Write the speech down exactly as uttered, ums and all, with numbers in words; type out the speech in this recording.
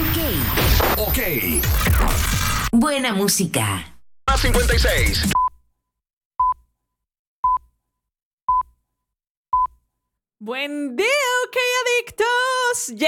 Ok. Buena música. A cincuenta y seis. Buen día, ok, adictos.